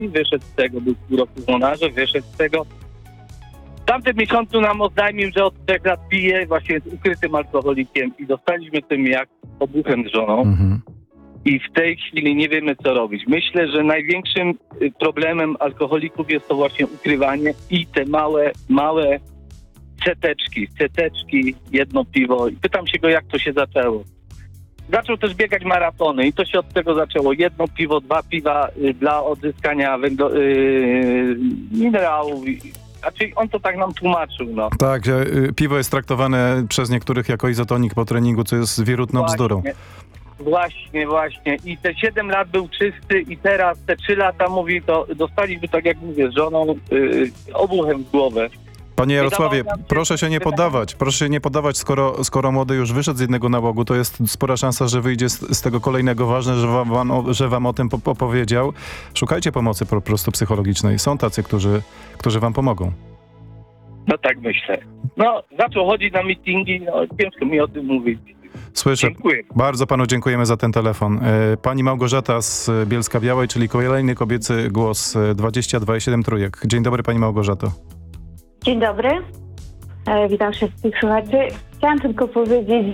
restauracji, wyszedł z tego, był pół roku w Monarze, wyszedł z tego. W tamtym miesiącu nam oznajmił, że od 3 lat pije, właśnie jest ukrytym alkoholikiem i dostaliśmy tym jak obuchem z żoną. I w tej chwili nie wiemy, co robić. Myślę, że największym problemem alkoholików jest to właśnie ukrywanie i te małe seteczki, jedno piwo. I pytam się go, jak to się zaczęło. Zaczął też biegać maratony i to się od tego zaczęło. Jedno piwo, 2 piwa dla odzyskania minerałów. Znaczy on to tak nam tłumaczył, no. Tak, że piwo jest traktowane przez niektórych jako izotonik po treningu, co jest wierutną bzdurą. Właśnie. I te 7 lat był czysty i teraz te 3 lata, mówi, to dostaliśmy, tak jak mówię, z żoną obuchem w głowę. Panie Jarosławie, proszę się nie poddawać, skoro młody już wyszedł z jednego nałogu, to jest spora szansa, że wyjdzie z tego kolejnego. Ważne, że wam o tym opowiedział. Szukajcie pomocy po prostu psychologicznej. Są tacy, którzy wam pomogą. No tak myślę. No, zaczął chodzić na mityngi, no ciężko mi o tym mówić. Słyszę. Dziękuję. Bardzo panu dziękujemy za ten telefon. Pani Małgorzata z Bielska-Białej, czyli kolejny kobiecy głos 22,7 Trójek. Dzień dobry, pani Małgorzato. Dzień dobry. Witam wszystkich słuchaczy. Chciałam tylko powiedzieć,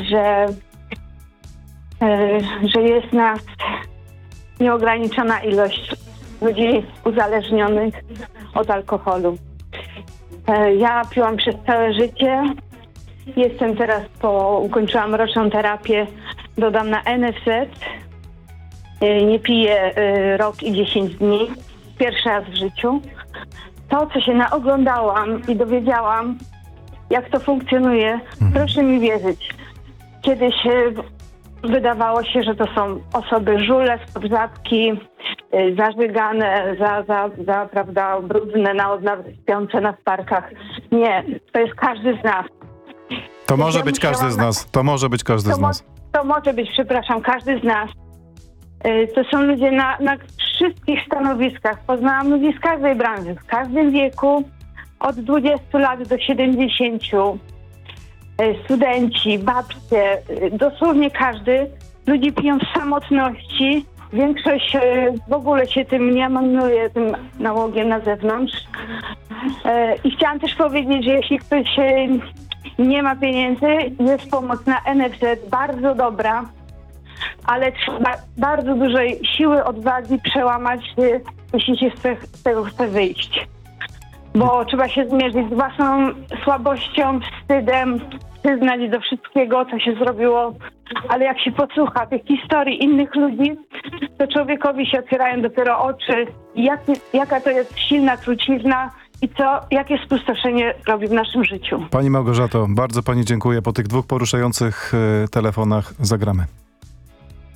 że jest nas nieograniczona ilość ludzi uzależnionych od alkoholu. Ja piłam przez całe życie. Jestem teraz ukończyłam roczną terapię, dodam na NFZ. Nie piję rok i 10 dni. Pierwszy raz w życiu. To, co się naoglądałam i dowiedziałam, jak to funkcjonuje, proszę mi wierzyć. Kiedyś wydawało się, że to są osoby żule, spobrzatki, zażygane, prawda, brudne, nawet śpiące na parkach. Nie, to jest każdy z nas. To może być każdy z nas. To może być każdy z nas. To może być, przepraszam, każdy z nas. To są ludzie na wszystkich stanowiskach. Poznałam ludzi z każdej branży, w każdym wieku, od 20 lat do 70. Studenci, babcie, dosłownie każdy. Ludzie piją w samotności. Większość w ogóle się tym nie manuje, tym nałogiem na zewnątrz. I chciałam też powiedzieć, że jeśli ktoś nie ma pieniędzy, jest pomoc na NFZ bardzo dobra. Ale trzeba bardzo dużej siły, odwagi przełamać, jeśli się z tego chce wyjść. Bo trzeba się zmierzyć z własną słabością, wstydem, przyznać do wszystkiego, co się zrobiło. Ale jak się posłucha tych historii innych ludzi, to człowiekowi się otwierają dopiero oczy, jaka to jest silna trucizna i jakie spustoszenie robi w naszym życiu. Pani Małgorzato, bardzo pani dziękuję. Po tych 2 poruszających telefonach zagramy.